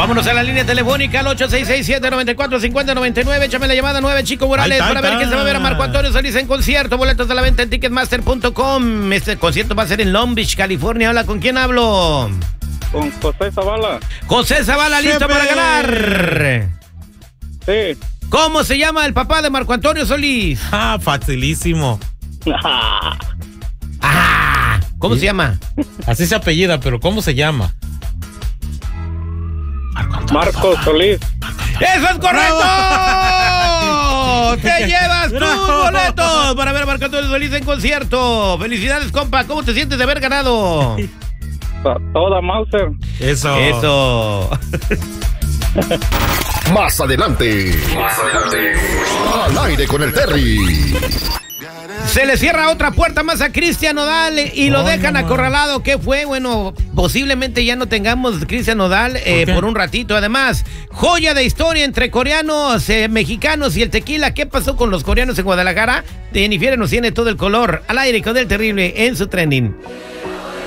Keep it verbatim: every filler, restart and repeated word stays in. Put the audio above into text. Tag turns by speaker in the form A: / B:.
A: Vámonos a la línea telefónica al ocho seis seis, siete nueve cuatro, cinco cero nueve nueve. Échame la llamada nueve, Chico Morales,
B: Ahí está,
A: para ver
B: ahí
A: quién se va a ver a Marco Antonio Solís en concierto. Boletos a la venta en ticketmaster punto com. Este concierto va a ser en Long Beach, California. Habla, ¿con quién hablo?
C: Con José Zavala.
A: José Zavala, listo
B: ¡Jefe!
A: para ganar.
C: Sí.
A: ¿Cómo se llama el papá de Marco Antonio Solís?
B: Ah, facilísimo.
A: Ah, ¿cómo
B: ¿Sí?
A: se llama?
B: Así se apellida, pero ¿cómo se llama?
C: Marco Solís.
A: ¡Eso es correcto! ¡Te llevas tus
B: Bravo.
A: boletos para ver a Marco Antonio Solís en concierto! ¡Felicidades, compa! ¿Cómo te sientes de haber ganado?
C: A toda Mauser.
B: Eso.
A: Eso.
D: Más adelante. Más adelante. Al aire con el Terry.
A: Se le cierra otra puerta más a Cristian Nodal y lo
B: Oh,
A: dejan
B: no,
A: acorralado. ¿Qué fue? Bueno, posiblemente ya no tengamos Cristian Nodal eh,
B: ¿Por qué?
A: por un ratito. Además, joya de historia entre coreanos, eh, mexicanos y el tequila. ¿Qué pasó con los coreanos en Guadalajara? Jennifer nos tiene todo el color al aire con el terrible en su trending.